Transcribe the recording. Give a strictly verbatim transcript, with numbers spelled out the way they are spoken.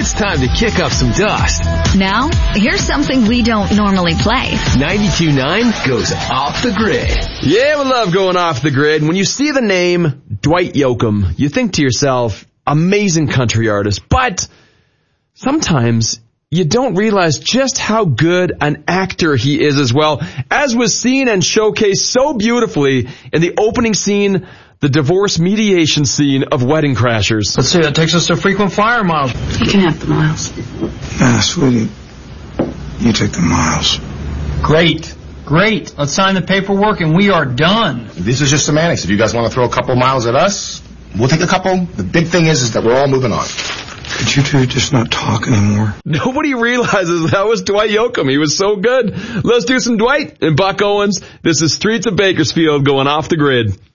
It's time to kick up some dust. Now, here's something we don't normally play. ninety-two point nine goes off the grid. Yeah, we love going off the grid. When you see the name Dwight Yoakam, you think to yourself, amazing country artist. But sometimes you don't realize just how good an actor he is as well, as was seen and showcased so beautifully in the opening scene, the divorce mediation scene of Wedding Crashers. Let's see, that takes us to frequent flyer miles. You can have the miles. Nah, sweetie, you take the miles. Great. Great. Let's sign the paperwork and we are done. This is just semantics. If you guys want to throw a couple miles at us, we'll take a couple. The big thing is, is that we're all moving on. Could you two just not talk anymore? Nobody realizes that was Dwight Yoakam. He was so good. Let's do some Dwight and Buck Owens. This is Streets of Bakersfield going off the grid.